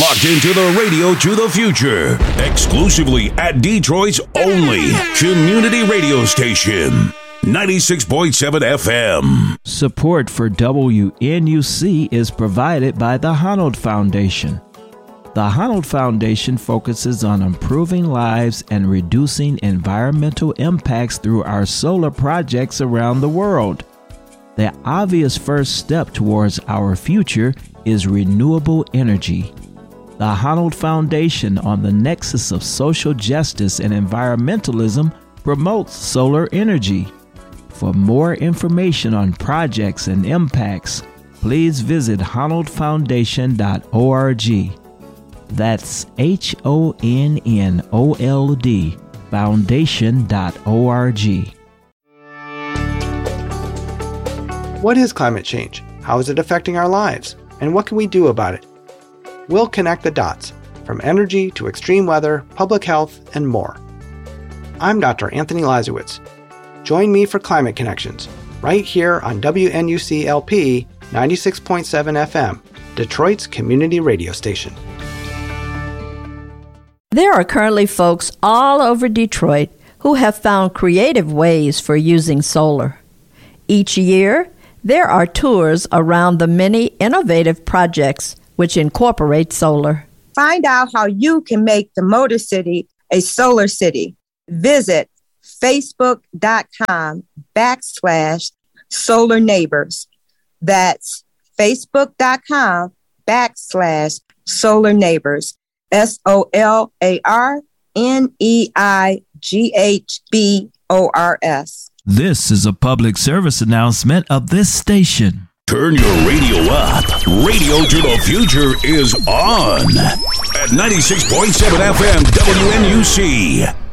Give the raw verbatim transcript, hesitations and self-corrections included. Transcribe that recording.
locked into the radio to the future, exclusively at Detroit's only community radio station, ninety-six point seven F M. Support for W N U C is provided by the Honnold Foundation. The Honnold Foundation focuses on improving lives and reducing environmental impacts through our solar projects around the world. The obvious first step towards our future is renewable energy. The Honnold Foundation, on the nexus of social justice and environmentalism, promotes solar energy. For more information on projects and impacts, please visit honnold foundation dot org. That's H O N N O L D foundation dot org. What is climate change? How is it affecting our lives? And what can we do about it? We'll connect the dots, from energy to extreme weather, public health, and more. I'm Doctor Anthony Lazowitz. Join me for Climate Connections, right here on W N U C L P ninety-six point seven F M, Detroit's community radio station. There are currently folks all over Detroit who have found creative ways for using solar. Each year, there are tours around the many innovative projects which incorporate solar. Find out how you can make the Motor City a solar city. Visit facebook.com backslash solar neighbors. That's facebook.com backslash solar neighbors. S O L A R N E I G H B O R S. This is a public service announcement of this station. Turn your radio up. Radio to the future is on at ninety-six point seven F M W N U C.